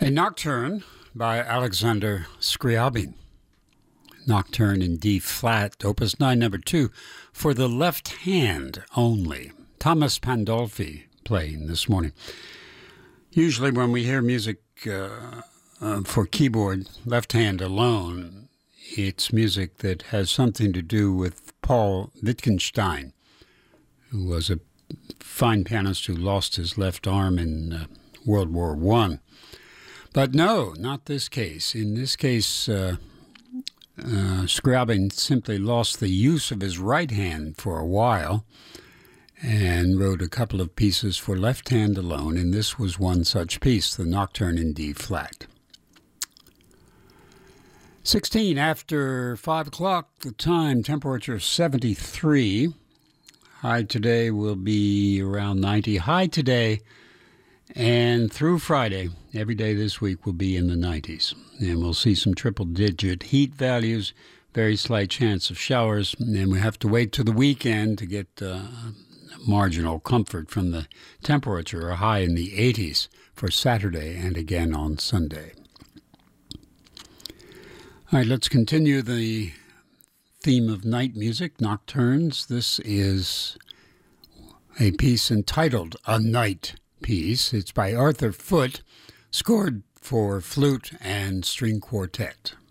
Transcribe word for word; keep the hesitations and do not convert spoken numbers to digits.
A Nocturne by Alexander Scriabin. Nocturne in D flat, opus nine, number two, for the left hand only. Thomas Pandolfi playing this morning. Usually when we hear music uh, uh, for keyboard, left hand alone, it's music that has something to do with Paul Wittgenstein, who was a fine pianist who lost his left arm in uh, World War One. But no, not this case. In this case, uh, uh, Scriabin simply lost the use of his right hand for a while and wrote a couple of pieces for left hand alone, and this was one such piece, the Nocturne in D flat. sixteen after five o'clock, the time, temperature seventy-three. High today will be around ninety. High today and through Friday, every day this week will be in the nineties. And we'll see some triple-digit heat values, very slight chance of showers, and we have to wait till the weekend to get uh, marginal comfort from the temperature, a high in the eighties for Saturday and again on Sunday. All right, let's continue the theme of night music, nocturnes. This is a piece entitled A Night Piece. It's by Arthur Foote, scored for flute and string quartet.